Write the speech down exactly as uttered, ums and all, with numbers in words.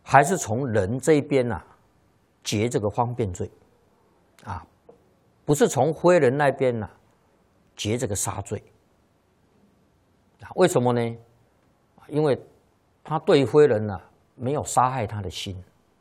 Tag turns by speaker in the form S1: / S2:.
S1: 还是从人这一边呐、啊、结这个方便罪啊，不是从非人那边呐、啊、结这个杀罪为什么呢？因为他对非人呢、啊、没有杀害他的心